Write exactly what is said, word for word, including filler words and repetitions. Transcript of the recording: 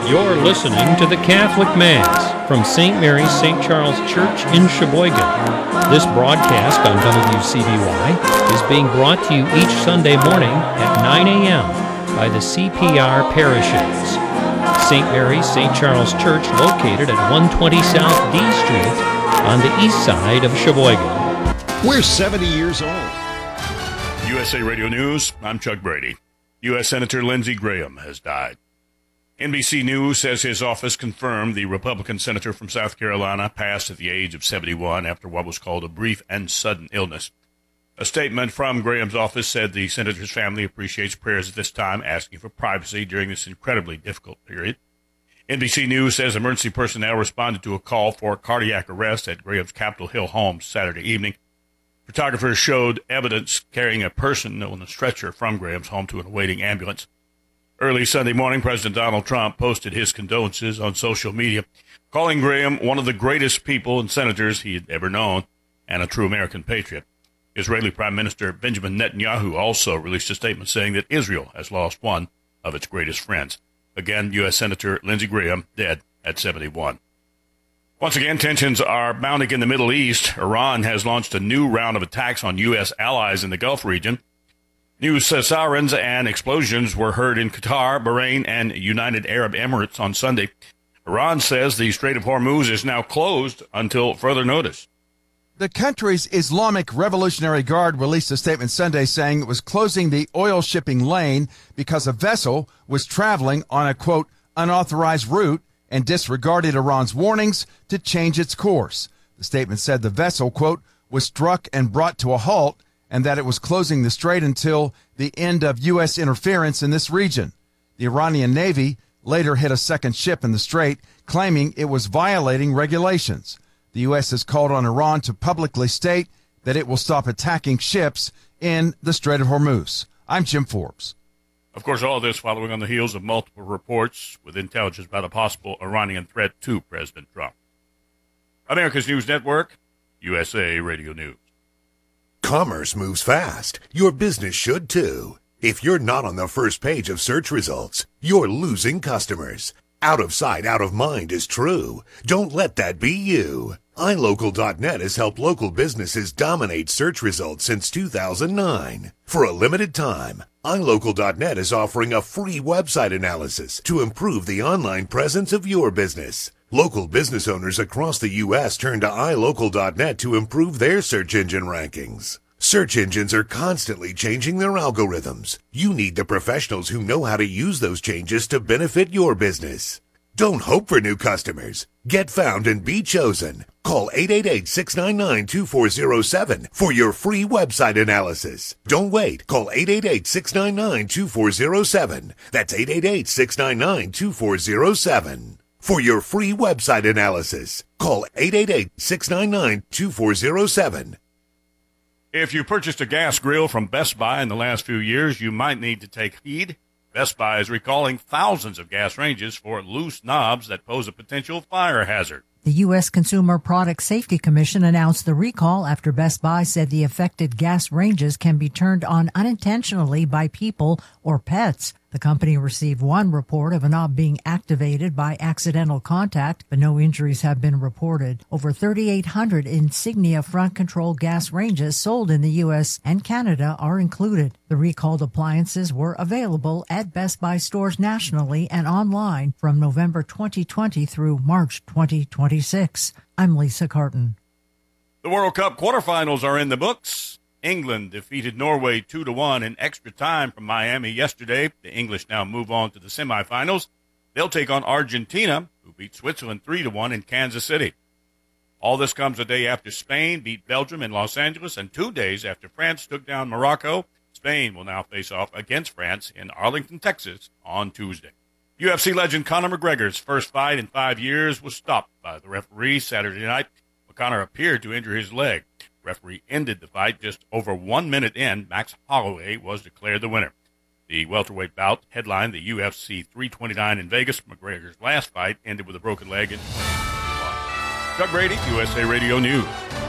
You're listening to the Catholic Mass from Saint Mary's Saint Charles Church in Sheboygan. This broadcast on W C B Y is being brought to you each Sunday morning at nine a.m. by the C P R parishes. Saint Mary's Saint Charles Church, located at one twenty South D Street on the east side of Sheboygan. We're seventy years old. U S A Radio News, I'm Chuck Brady. U S Senator Lindsey Graham has died. N B C News says his office confirmed the Republican senator from South Carolina passed at the age of seventy-one after what was called a brief and sudden illness. A statement from Graham's office said the senator's family appreciates prayers at this time, asking for privacy during this incredibly difficult period. N B C News says emergency personnel responded to a call for cardiac arrest at Graham's Capitol Hill home Saturday evening. Photographers showed evidence carrying a person on a stretcher from Graham's home to an awaiting ambulance. Early Sunday morning, President Donald Trump posted his condolences on social media, calling Graham one of the greatest people and senators he had ever known and a true American patriot. Israeli Prime Minister Benjamin Netanyahu also released a statement saying that Israel has lost one of its greatest friends. Again, U S Senator Lindsey Graham dead at seventy-one. Once again, tensions are mounting in the Middle East. Iran has launched a new round of attacks on U S allies in the Gulf region. New sirens and explosions were heard in Qatar, Bahrain, and United Arab Emirates on Sunday. Iran says the Strait of Hormuz is now closed until further notice. The country's Islamic Revolutionary Guard released a statement Sunday saying it was closing the oil shipping lane because a vessel was traveling on a, quote, unauthorized route and disregarded Iran's warnings to change its course. The statement said the vessel, quote, was struck and brought to a halt, and that it was closing the strait until the end of U S interference in this region. The Iranian Navy later hit a second ship in the strait, claiming it was violating regulations. The U S has called on Iran to publicly state that it will stop attacking ships in the Strait of Hormuz. I'm Jim Forbes. Of course, all this following on the heels of multiple reports with intelligence about a possible Iranian threat to President Trump. America's News Network, U S A Radio News. Commerce moves fast. Your business should too. If you're not on the first page of search results, you're losing customers. Out of sight, out of mind is true. Don't let that be you. i local dot net has helped local businesses dominate search results since two thousand nine. For a limited time, i local dot net is offering a free website analysis to improve the online presence of your business. Local business owners across the U S turn to i local dot net to improve their search engine rankings. Search engines are constantly changing their algorithms. You need the professionals who know how to use those changes to benefit your business. Don't hope for new customers. Get found and be chosen. Call eight eight eight, six nine nine, two four zero seven for your free website analysis. Don't wait. Call eight eight eight, six nine nine, two four zero seven. That's eight eight eight, six nine nine, two four zero seven. For your free website analysis, call eight eight eight, six nine nine, two four zero seven. If you purchased a gas grill from Best Buy in the last few years, you might need to take heed. Best Buy is recalling thousands of gas ranges for loose knobs that pose a potential fire hazard. The U S Consumer Product Safety Commission announced the recall after Best Buy said the affected gas ranges can be turned on unintentionally by people or pets. The company received one report of a knob being activated by accidental contact, but no injuries have been reported. Over thirty-eight hundred Insignia front control gas ranges sold in the U S and Canada are included. The recalled appliances were available at Best Buy stores nationally and online from November twenty twenty through March twenty twenty-six. I'm Lisa Carton. The World Cup quarterfinals are in the books. England defeated Norway two to one in extra time from Miami yesterday. The English now move on to the semifinals. They'll take on Argentina, who beat Switzerland three to one in Kansas City. All this comes a day after Spain beat Belgium in Los Angeles and two days after France took down Morocco. Spain will now face off against France in Arlington, Texas on Tuesday. U F C legend Conor McGregor's first fight in five years was stopped by the referee Saturday night. McConnor appeared to injure his leg. Referee ended the fight just over one minute in. Max Holloway was declared the winner. The welterweight bout headlined the U F C three twenty-nine in Vegas. McGregor's last fight ended with a broken leg in twenty twenty-one. Chuck Brady, U S A Radio News.